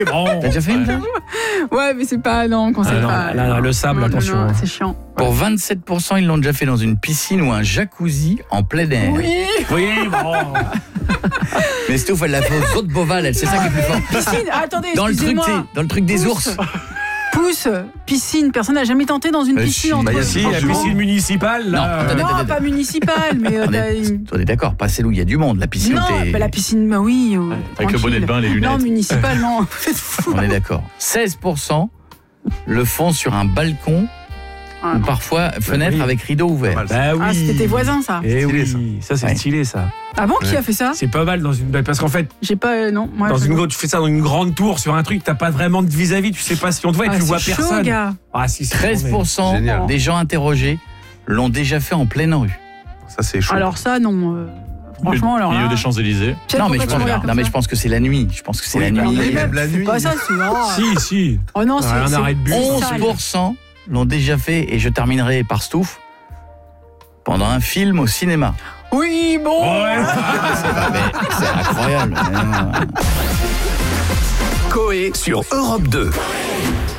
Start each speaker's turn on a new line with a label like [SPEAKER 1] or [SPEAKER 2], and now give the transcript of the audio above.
[SPEAKER 1] Bon.
[SPEAKER 2] T'as déjà fait une plage ?
[SPEAKER 3] Ouais, mais c'est pas... Non, qu'on sait pas.
[SPEAKER 1] Là, le sable, attention.
[SPEAKER 3] Non, c'est chiant.
[SPEAKER 2] Pour 27%, ils l'ont déjà fait dans une piscine ou un jacuzzi en plein air.
[SPEAKER 3] Oui,
[SPEAKER 1] bon.
[SPEAKER 2] Mais Stouff, elle l'a fait aux autres Beauval, elle, c'est ça qui est plus fort.
[SPEAKER 3] piscine, attendez,
[SPEAKER 2] Dans le truc,
[SPEAKER 3] excusez-moi.
[SPEAKER 2] tu sais, dans le truc des ours.
[SPEAKER 3] Pousse, piscine, personne n'a jamais tenté dans une piscine entre
[SPEAKER 1] Bah, si, la piscine municipale, là.
[SPEAKER 2] Non,
[SPEAKER 3] Non, pas municipale, mais...
[SPEAKER 2] On est d'accord, pas celle où il y a du monde, la piscine
[SPEAKER 3] Non,
[SPEAKER 2] où t'es...
[SPEAKER 3] bah, la piscine, bah oui.
[SPEAKER 4] Avec le bonnet de bain, les lunettes.
[SPEAKER 3] Non, municipale, non. Vous êtes fous.
[SPEAKER 2] On est d'accord. 16% le font sur un balcon ou parfois fenêtre
[SPEAKER 1] oui.
[SPEAKER 2] avec rideau ouvert.
[SPEAKER 1] Bah oui.
[SPEAKER 3] Ah, c'était tes voisins, ça.
[SPEAKER 1] Eh
[SPEAKER 4] Stylé,
[SPEAKER 1] oui, ça c'est
[SPEAKER 2] Ouais.
[SPEAKER 1] stylé ça.
[SPEAKER 3] Ah bon, qui a fait ça?
[SPEAKER 1] C'est pas mal dans une parce qu'en fait
[SPEAKER 3] J'ai pas... non, moi...
[SPEAKER 1] dans une tu fais ça dans une grande tour sur un truc, t'as pas vraiment de vis-à-vis, tu sais pas si on te voit et tu vois
[SPEAKER 3] c'est chaud,
[SPEAKER 1] personne.
[SPEAKER 3] gars.
[SPEAKER 1] Ah si, c'est
[SPEAKER 2] 13%
[SPEAKER 4] Génial.
[SPEAKER 2] des gens interrogés l'ont déjà fait en pleine rue.
[SPEAKER 4] Ça, c'est chaud.
[SPEAKER 3] Alors ça, non. Franchement, alors
[SPEAKER 4] Milieu
[SPEAKER 3] là...
[SPEAKER 4] des Champs-Élysées.
[SPEAKER 3] Pierre,
[SPEAKER 2] Non mais,
[SPEAKER 3] pourquoi tu me regardes comme ça?
[SPEAKER 2] je pense que c'est la nuit. Je pense que c'est la nuit.
[SPEAKER 4] Même la nuit.
[SPEAKER 3] Pas ça, c'est...
[SPEAKER 1] Si.
[SPEAKER 3] Oh non, c'est...
[SPEAKER 1] Un arrêt de bus.
[SPEAKER 2] 11% l'ont déjà fait, et je terminerai par Stouff, pendant un film au cinéma.
[SPEAKER 3] Oui, bon.
[SPEAKER 1] Ouais.
[SPEAKER 2] C'est incroyable.
[SPEAKER 5] Coé sur Europe 2.